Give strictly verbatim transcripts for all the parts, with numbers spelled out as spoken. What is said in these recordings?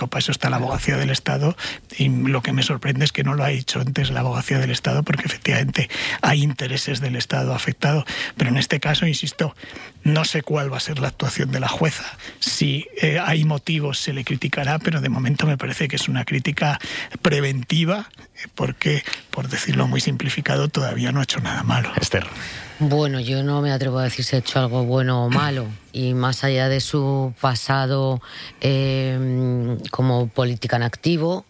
lógico, para eso está la Abogacía del Estado, y lo que me sorprende es que no lo ha hecho antes la Abogacía del Estado, porque efectivamente hay intereses del Estado afectado. Pero en este caso, insisto, no sé cuál va a ser la actuación de la jueza. Si eh, hay motivos se le criticará, pero de momento me parece que es una crítica preventiva, porque, por decirlo muy simplificado, todavía no ha hecho nada malo. Esther. Bueno, yo no me atrevo a decir si ha hecho algo bueno o malo, y más allá de su pasado eh, como política en activo,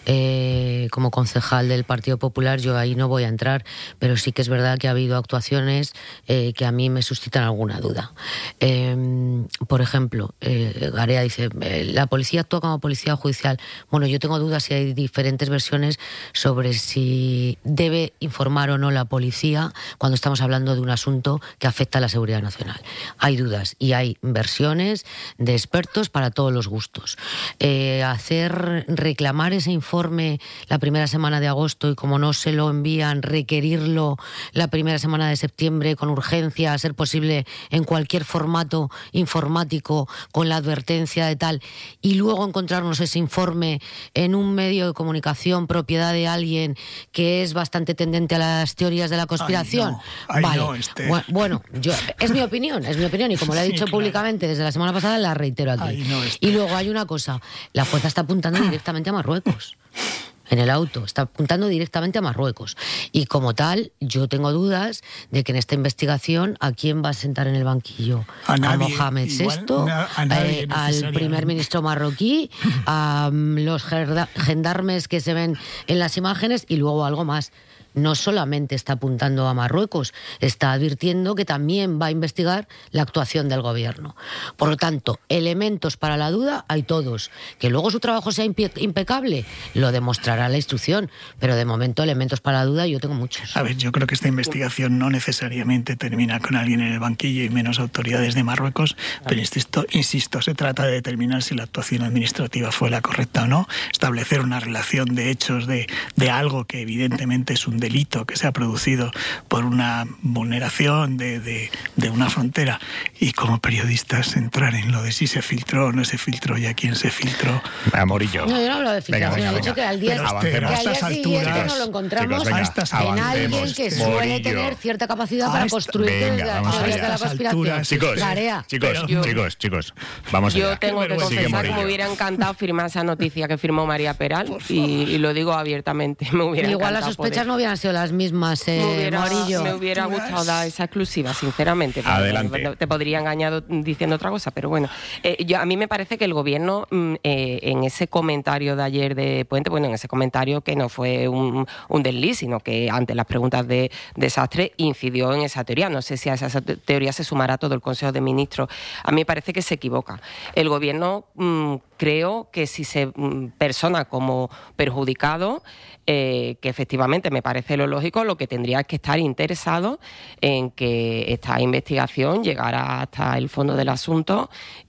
eh, como concejal del Partido Popular, yo ahí no voy a entrar, pero sí que es verdad que ha habido actuaciones eh, que a mí me suscitan alguna duda. Eh, por ejemplo, eh, Garea dice, eh, la policía actúa como policía judicial. Bueno, yo tengo dudas si hay diferentes versiones sobre si debe informar o no la policía cuando estamos hablando de un asunto que afecta a la seguridad nacional. Hay dudas y hay versiones de expertos para todos los gustos. Eh, hacer, reclamar ese informe la primera semana de agosto y como no se lo envían, requerirlo la primera semana de septiembre con urgencia, a ser posible en cualquier formato informático con la advertencia de tal, y luego encontrarnos ese informe en un medio de comunicación propiedad de alguien que es bastante tendente a las teorías de la conspiración. Ay, no. Ay, vale. no, este... Bueno, yo, es mi opinión, es mi opinión, y como lo he dicho sí, públicamente claro. desde la semana pasada, la reitero aquí. Ay, no, este... Y luego hay una cosa, la jueza está apuntando directamente a Marruecos. En el auto, está apuntando directamente a Marruecos. Y como tal, yo tengo dudas de que en esta investigación, ¿a quién va a sentar en el banquillo? A, nadie, a Mohamed sexto, na, a nadie eh, al primer ministro marroquí, a um, los gendarmes que se ven en las imágenes, y luego algo más. No solamente está apuntando a Marruecos, está advirtiendo que también va a investigar la actuación del gobierno. Por lo tanto, elementos para la duda hay todos. Que luego su trabajo sea impe- impecable, lo demostrará la instrucción, pero de momento elementos para la duda yo tengo muchos. A ver, yo creo que esta investigación no necesariamente termina con alguien en el banquillo y menos autoridades de Marruecos, pero insisto, insisto, se trata de determinar si la actuación administrativa fue la correcta o no, establecer una relación de hechos de, de algo que evidentemente es un delito que se ha producido por una vulneración de, de, de una frontera, y como periodistas entrar en lo de si se filtró o no se filtró y a quién se filtró. Amorillo. No, yo no hablo de filtración, venga, venga, he dicho venga. que al día, Pero que este, al día siguiente alturas, nos lo encontramos chicos, venga, en avancemos. alguien que Morillo. suele tener cierta capacidad A para esta, construir venga, desde vamos las teorías de la conspiración. alturas, chicos, Garea. chicos, Yo, chicos, chicos, vamos Yo allá. tengo que confesar que me hubiera encantado firmar esa noticia que firmó María Peral, y, y lo digo abiertamente, me hubiera Igual encantado las sospechas poder. no hubieran sido las mismas, eh, Me hubiera, Morillo. me hubiera gustado dar esa exclusiva, sinceramente. Adelante. Te podría engañar diciendo otra cosa, pero bueno. Eh, yo, a mí me parece que el gobierno, eh, en ese comentario de ayer de Puente, bueno, en ese comentario que no fue un, un desliz, sino que ante las preguntas de Desastre incidió en esa teoría. No sé si a esa teoría se sumará todo el Consejo de Ministros. A mí me parece que se equivoca. El gobierno, mmm, creo que si se mmm, persona como perjudicado, eh, que efectivamente me parece lo lógico, lo que tendría es que estar interesado en que esta investigación llegara hasta el fondo del asunto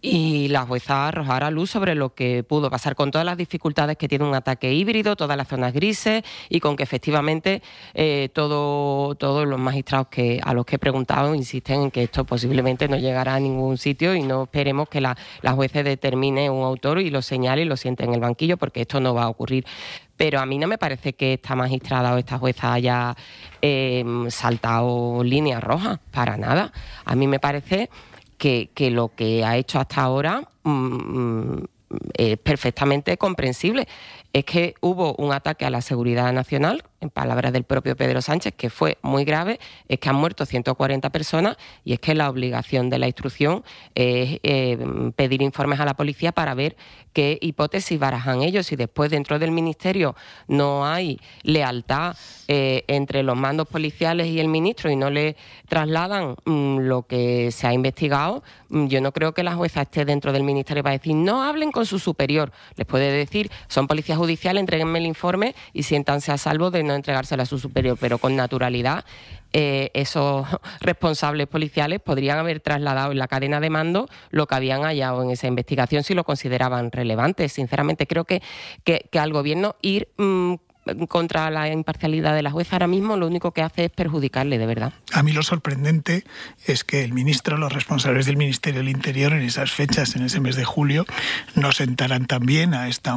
y la jueza arrojara luz sobre lo que pudo pasar, con todas las dificultades que tiene un ataque híbrido, todas las zonas grises, y con que efectivamente eh, todo, todos los magistrados que a los que he preguntado insisten en que esto posiblemente no llegará a ningún sitio, y no esperemos que la, la jueza determine un autor y lo señale y lo siente en el banquillo, porque esto no va a ocurrir. Pero a mí no me parece que esta magistrada o esta jueza haya eh, saltado líneas rojas, para nada. A mí me parece que, que lo que ha hecho hasta ahora mmm, es perfectamente comprensible. Es que hubo un ataque a la seguridad nacional, en palabras del propio Pedro Sánchez, que fue muy grave, es que han muerto ciento cuarenta personas, y es que la obligación de la instrucción es eh, pedir informes a la policía para ver qué hipótesis barajan ellos. Si después dentro del Ministerio no hay lealtad eh, entre los mandos policiales y el ministro y no le trasladan mmm, lo que se ha investigado, mmm, yo no creo que la jueza esté dentro del Ministerio para decir no hablen con su superior. Les puede decir, son policías judiciales, entréguenme el informe y siéntanse a salvo de no entregárselo a su superior, pero con naturalidad eh, esos responsables policiales podrían haber trasladado en la cadena de mando lo que habían hallado en esa investigación si lo consideraban relevante. Sinceramente creo que, que, que al gobierno ir mmm, contra la imparcialidad de la jueza ahora mismo lo único que hace es perjudicarle, de verdad. A mí lo sorprendente es que el ministro, los responsables del Ministerio del Interior en esas fechas, en ese mes de julio, no sentaran también a esta